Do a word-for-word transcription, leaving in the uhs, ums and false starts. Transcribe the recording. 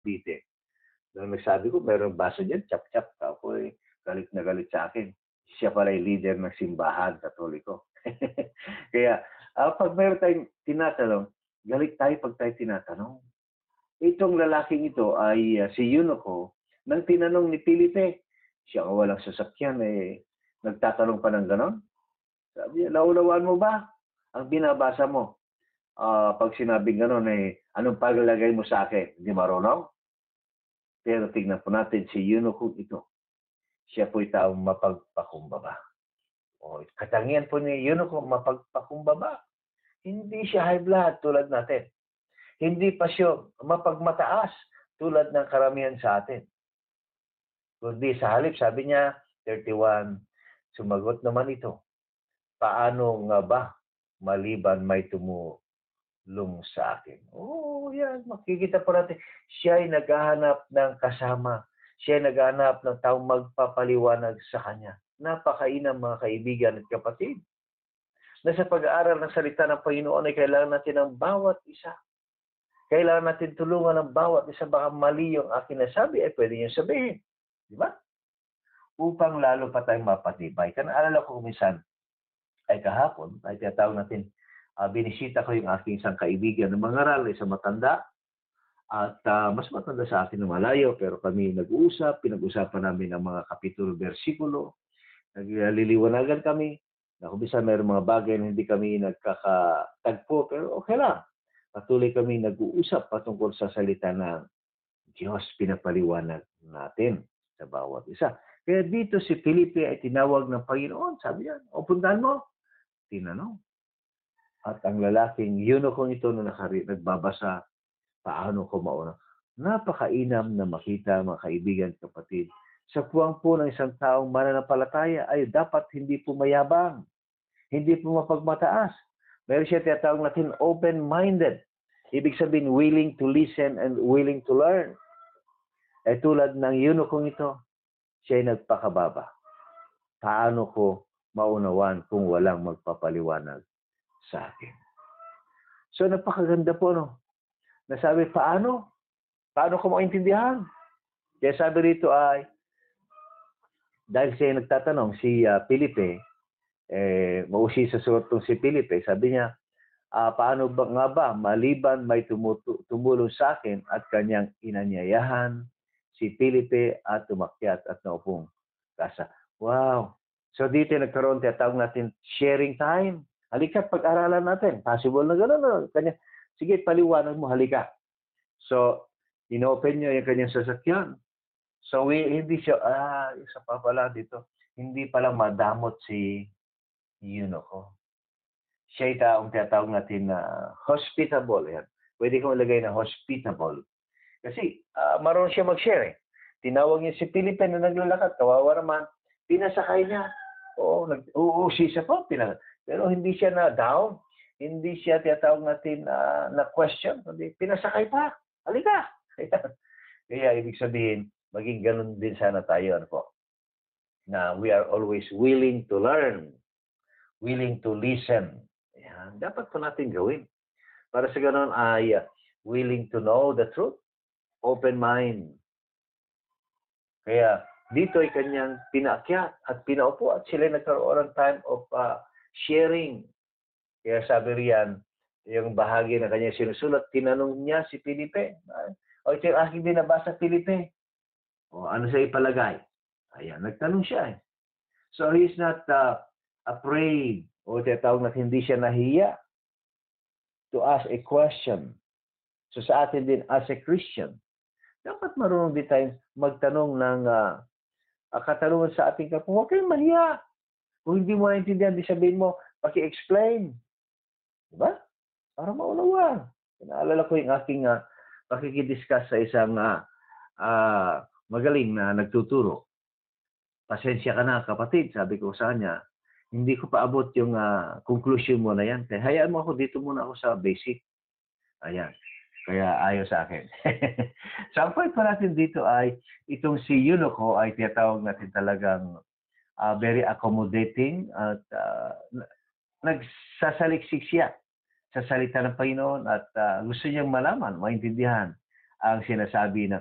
Dite. Nung nagsabi ko, meron basa diyan, chap-chap. Ako eh, galit na galit sa akin. Siya pala yung leader ng simbahan, Katoliko. Kaya, uh, pag meron tayong tinatanong, galit tayo pag tayo tinatanong. Itong lalaking ito ay uh, si Eunuco, nang tinanong ni Filipe, siya ang walang sasakyan, eh, nagtatanong pa ng ganon. Sabi niya, naunawaan mo ba ang binabasa mo? Uh, pag sinabing ganon, eh, anong paglalagay mo sa akin? Hindi marunong? Pero tignan po natin si Eunuco ito. Siya po'y taong mapagpakumbaba. O, katangian po ni Eunuco, mapagpakumbaba. Hindi siya high blood tulad natin. Hindi pa siya mapagmataas tulad ng karamihan sa atin. Kundi sa halip, sabi niya, thirty-one, sumagot naman ito, paano nga ba maliban may tumulong sa akin? Oo, oh, yan, makikita po natin. Siya ay naghahanap ng kasama. Siya ay naghahanap ng taong magpapaliwanag sa kanya. Napakainam mga kaibigan at kapatid. Na sa pag-aaral ng salita ng Panginoon ay kailangan natin ng bawat isa. Kailangan natin tulungan ng bawat isa. Baka mali yung akin nasabi, ay pwede niyo sabihin. Di ba? Upang lalo pa tayong mapatibay. Kaya naalala ko minsan, ay kahapon, ay tinatawag natin, uh, binisita ko yung aking isang kaibigan ng mangaral, isang matanda, at uh, mas matanda sa akin ng malayo, pero kami nag-uusap, pinag-usapan namin ang mga kapitulo, versikulo, nagliliwanagan kami, na kung bisa mayroong mga bagay na hindi kami nagkakatagpo, pero okay lang. Patuloy kami nag-uusap patungkol sa salita ng Diyos, pinapaliwanag natin sa bawat isa. Kaya dito si Felipe ay tinawag ng Panginoon. Sabi niya, o puntahan mo. Tinanong. At ang lalaking Eunuco ito na nakari, nagbabasa, paano ko mauna? Napakainam na makita, mga kaibigan, kapatid. Sa puwang po ng isang taong mananampalataya ay dapat hindi po mayabang. Hindi po mapagmataas. Meron siya tinatawag natin open-minded. Ibig sabihin, willing to listen and willing to learn. Eh tulad ng Eunuco ito, siya ay nagpakababa. Paano ko maunawan kung walang magpapaliwanag sa akin? So, napakaganda po, no? Nasabi, paano? Paano ko maintindihan? Kaya sabi rito ay, dahil siya nagtatanong, si uh, Felipe, eh, mausi sa suot si Felipe, sabi niya, uh, paano ba nga ba, maliban may tumutu- tumulong sa akin at kanyang inanyayahan, si Felipe at tumakyat at naupong kasa. Wow! So dito nagkaroon, tinatawag natin sharing time. Halika, pag-aralan natin. Possible na gano'n. No? Kanya, sige, paliwanag mo, halika. So, inopen niya yung kanyang sasakyan. So, we, hindi siya, ah, isa pa pala dito, hindi pala madamot si Eunuco. Siya ay taong tinatawag natin na uh, hospitable. Yan. Pwede kong ilagay na hospitable. Kasi uh, marunong siya mag-share eh. Tinawag niya si Felipe na naglalakad, kawawa naman, pinasakay niya. Oo, nag-uusi siya po, pinag pero hindi siya na down, hindi siya tinatawag natin uh, na question, hindi, pinasakay pa, halika. Kaya ibig sabihin, maging ganun din sana tayo, ano po, na we are always willing to learn, willing to listen. Yan, dapat po natin gawin. Para sa ganun ay uh, willing to know the truth, open mind. Kaya dito ay kanyang pinaakyat at pinaupo at sila nagkaroon ng time of uh, sharing. Kaya sabi riyan, yung bahagi na kanyang sinusulat, tinanong niya si Felipe, o ito yung aking binabasa, Felipe. O ano sa ipalagay? Ayan, nagtanong siya eh. So he's not uh, afraid o tinatawag na hindi siya nahiya to ask a question. So sa atin din as a Christian, dapat marunong din tayo magtanong ng uh, katanungan sa ating kapwa. Huwag kayong mahiya. Kung hindi mo naintindihan, di sabihin mo, paki-explain. Diba? Para maunawa. Naalala ko yung aking uh, pakikidiscuss sa isang uh, uh, magaling na nagtuturo. Pasensya ka na, kapatid. Sabi ko sa kanya, hindi ko paabot yung uh, conclusion mo na yan. Kaya hayaan mo ako, dito muna ako sa basic. Ayan. Kaya ayaw sa akin. So, ang point pa natin dito ay, itong si Eunuco ay tinatawag natin talagang uh, very accommodating at uh, nagsasaliksik siya sa salita ng Panginoon at uh, gusto niyang malaman, maintindihan ang sinasabi ng